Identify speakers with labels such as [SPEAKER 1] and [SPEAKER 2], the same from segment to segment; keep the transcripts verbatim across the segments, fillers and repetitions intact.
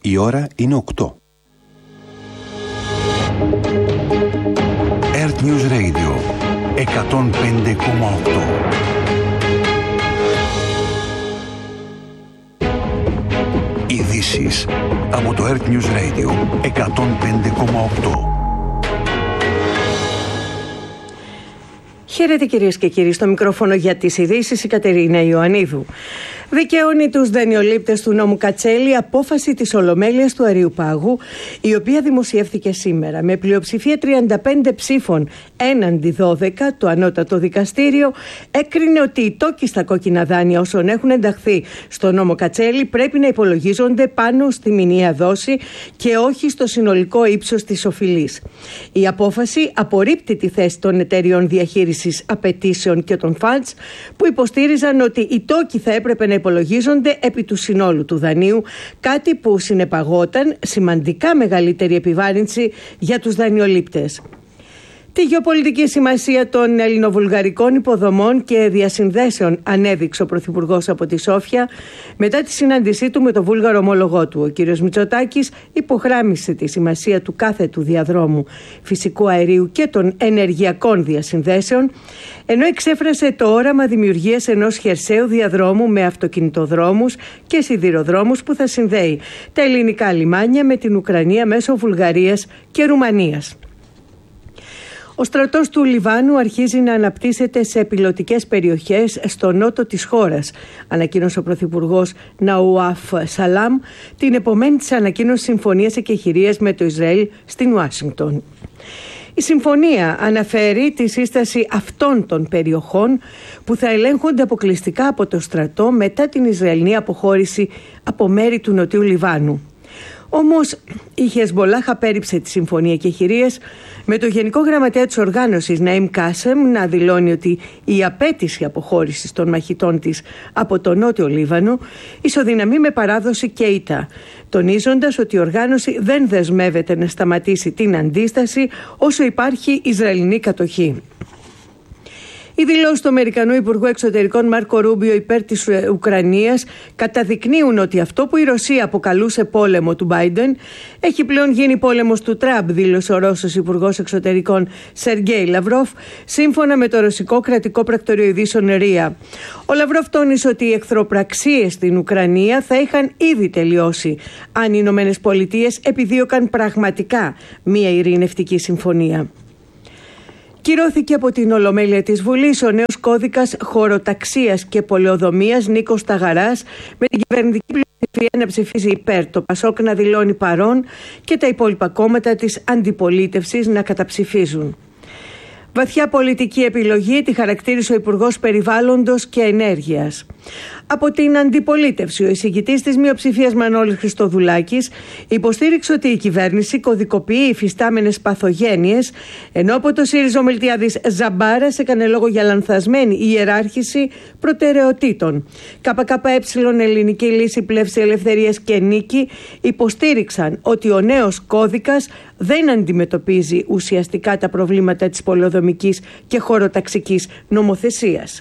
[SPEAKER 1] Η ώρα είναι οκτώ. Earth News Radio εκατόν πέντε κόμμα οκτώ. Ειδήσεις από το Earth News Radio εκατόν πέντε κόμμα οκτώ.
[SPEAKER 2] Χαίρετε κυρίες και κύριοι, στο μικρόφωνο για τις ειδήσεις η Κατερίνα Ιωαννίδου. Δικαιώνει τους δανειολήπτες του νόμου Κατσέλη απόφαση της Ολομέλειας του Αριουπάγου, η οποία δημοσιεύθηκε σήμερα. Με πλειοψηφία τριάντα πέντε ψήφων έναντι δώδεκα, το ανώτατο δικαστήριο έκρινε ότι οι τόκοι στα κόκκινα δάνεια όσων έχουν ενταχθεί στο νόμο Κατσέλη πρέπει να υπολογίζονται πάνω στη μηνιαία δόση και όχι στο συνολικό ύψος της οφειλής. Η απόφαση απορρίπτει τη θέση των εταιριών διαχείρισης απαιτήσεων και των funds που υποστήριζαν ότι οι τόκοι θα έπρεπε να υπολογίζονται επί του συνόλου του δανείου, κάτι που συνεπαγόταν σημαντικά μεγαλύτερη επιβάρυνση για τους δανειολήπτες. Τη γεωπολιτική σημασία των ελληνοβουλγαρικών υποδομών και διασυνδέσεων ανέδειξε ο Πρωθυπουργός από τη Σόφια μετά τη συνάντησή του με τον βούλγαρο ομόλογό του. Ο κ. Μητσοτάκης υπογράμμισε τη σημασία του κάθετου διαδρόμου φυσικού αερίου και των ενεργειακών διασυνδέσεων, ενώ εξέφρασε το όραμα δημιουργίας ενός χερσαίου διαδρόμου με αυτοκινητοδρόμους και σιδηροδρόμους που θα συνδέει τα ελληνικά λιμάνια με την Ουκρανία μέσω Βουλγαρίας και Ρουμανίας. Ο στρατός του Λιβάνου αρχίζει να αναπτύσσεται σε πιλωτικές περιοχές στο νότο της χώρας, ανακοίνωσε ο Πρωθυπουργός Ναουάφ Σαλάμ την επομένη της ανακοίνωσης συμφωνίας εκεχηρίας με το Ισραήλ στην Ουάσιγκτον. Η συμφωνία αναφέρει τη σύσταση αυτών των περιοχών που θα ελέγχονται αποκλειστικά από το στρατό μετά την Ισραηλινή αποχώρηση από μέρη του Νοτιού Λιβάνου. Όμως η Χεσμολάχ απέρριψε τη συμφωνία εκεχηρίας, με το Γενικό Γραμματέα της οργάνωσης Ναΐμ Κάσεμ να δηλώνει ότι η απέτηση αποχώρησης των μαχητών της από το Νότιο Λίβανο ισοδυναμεί με παράδοση και ήττα, τονίζοντας ότι η οργάνωση δεν δεσμεύεται να σταματήσει την αντίσταση όσο υπάρχει Ισραηλινή κατοχή. Οι δηλώσεις του Αμερικανού Υπουργού Εξωτερικών Μάρκο Ρούμπιο υπέρ της Ουκρανίας καταδεικνύουν ότι αυτό που η Ρωσία αποκαλούσε πόλεμο του Μπάιντεν έχει πλέον γίνει πόλεμος του Τραμπ, δήλωσε ο Ρώσος Υπουργός Εξωτερικών Σεργέι Λαυρόφ, σύμφωνα με το ρωσικό κρατικό πρακτορείο ειδήσεων ΡΙΑ. Ο Λαυρόφ τόνισε ότι οι εχθροπραξίες στην Ουκρανία θα είχαν ήδη τελειώσει αν οι Ηνωμένες Πολιτείες επιδίωκαν πραγματικά μια ειρηνευτική συμφωνία. Κυρώθηκε από την Ολομέλεια της Βουλής ο νέος κώδικας χωροταξίας και πολεοδομίας Νίκος Ταγαράς, με την κυβερνητική πλειοψηφία να ψηφίζει υπέρ, το Πασόκ να δηλώνει παρόν και τα υπόλοιπα κόμματα της αντιπολίτευσης να καταψηφίζουν. Βαθιά πολιτική επιλογή τη χαρακτήρισε ο Υπουργός Περιβάλλοντος και Ενέργειας. Από την αντιπολίτευση, ο εισηγητής της μειοψηφίας Μανώλης Χριστοδουλάκης υποστήριξε ότι η κυβέρνηση κωδικοποιεί υφιστάμενες παθογένειες, ενώ από το ΣΥΡΙΖΑ ο Μιλτιάδης Ζαμπάρας έκανε λόγο για λανθασμένη ιεράρχηση προτεραιοτήτων. ΚΚΕ, Ελληνική Λύση, Πλεύση Ελευθερίας και Νίκη υποστήριξαν ότι ο νέος κώδικας δεν αντιμετωπίζει ουσιαστικά τα προβλήματα της πολεοδομικής και χωροταξικής νομοθεσίας.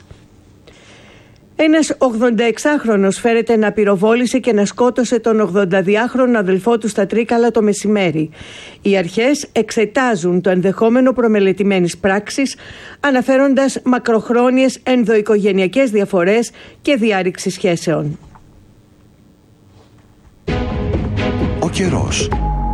[SPEAKER 2] Ένας ογδονταεξάχρονος φέρεται να πυροβόλησε και να σκότωσε τον ογδονταδυάχρονο αδελφό του στα Τρίκαλα το μεσημέρι. Οι αρχές εξετάζουν το ενδεχόμενο προμελετημένης πράξης, αναφέροντας μακροχρόνιες ενδοοικογενειακές διαφορές και διάρρηξη σχέσεων.
[SPEAKER 1] Ο καιρός.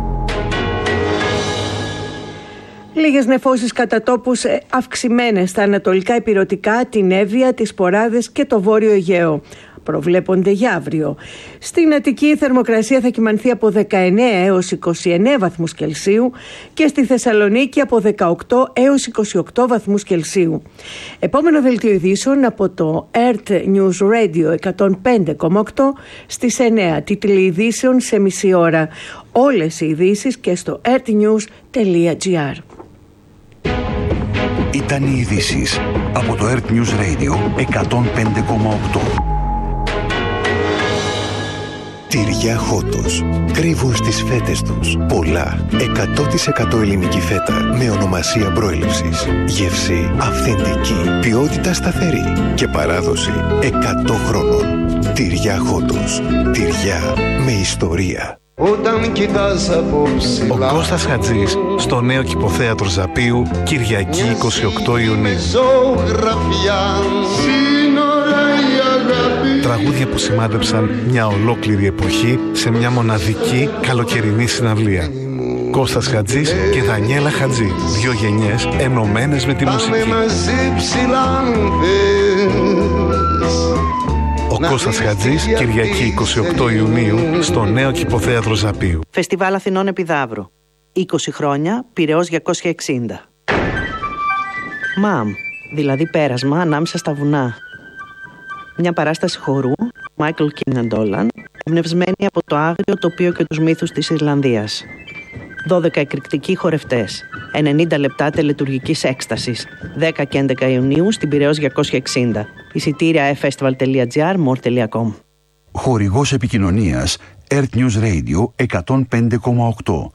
[SPEAKER 2] Λίγες νεφώσεις κατά τόπους αυξημένες στα ανατολικά ηπειρωτικά, την Εύβοια, τις Ποράδες και το Βόρειο Αιγαίο. Προβλέπονται για αύριο. Στην Αττική η θερμοκρασία θα κυμανθεί από δεκαεννέα έως είκοσι εννέα βαθμούς Κελσίου και στη Θεσσαλονίκη από δεκαοκτώ έως είκοσι οκτώ βαθμούς Κελσίου. Επόμενο δελτίο ειδήσεων από το Earth News Radio εκατόν πέντε κόμμα οκτώ στις εννέα. Τίτλοι ειδήσεων σε μισή ώρα. Όλες οι ειδήσεις και στο earthnews τελεία gr.
[SPEAKER 1] Ήταν οι ειδήσεις από το Earth News Radio εκατόν πέντε κόμμα οκτώ.
[SPEAKER 3] Τυριά Χότος. Κρύβουν στις φέτες τους πολλά. εκατό τοις εκατό ελληνική φέτα με ονομασία προέλευσης. Γεύση αυθεντική. Ποιότητα σταθερή. Και παράδοση εκατό χρόνων. Τυριά Χότος. Τυριά με ιστορία.
[SPEAKER 4] Όταν κοιτάς από ψηλά,
[SPEAKER 5] ο Κώστας Χατζής στο νέο Κηποθέατρο Ζαπίου, Κυριακή είκοσι οκτώ Ιουνίου. Τραγούδια που σημάδεψαν μια ολόκληρη εποχή σε μια μοναδική καλοκαιρινή συναυλία. Κώστας Χατζής και Δανιέλα Χατζή, δύο γενιές ενωμένες με τη μουσική. Ο Κώστας Χατζής, Κυριακή είκοσι οκτώ Ιουνίου, στο νέο Κηποθέατρο Ζαπίου.
[SPEAKER 6] Φεστιβάλ Αθηνών Επιδαύρου. είκοσι χρόνια, Πειραιώς διακόσια εξήντα. Μαμ, δηλαδή πέρασμα ανάμεσα στα βουνά. Μια παράσταση χορού, Μάικλ Κίναντόλαν, εμπνευσμένη από το άγριο τοπίο και τους μύθους της Ιρλανδίας. δώδεκα εκρηκτικοί χορευτές, ενενήντα λεπτά τελετουργικής έκστασης, δέκα και έντεκα Ιουνίου στην Πειραιώς διακόσια εξήντα. Εισιτήρια εφ φεστιβάλ τελεία τζι άρ, μορ τελεία κομ.
[SPEAKER 1] Χορηγός επικοινωνίας Earth News Radio εκατόν πέντε κόμμα οκτώ.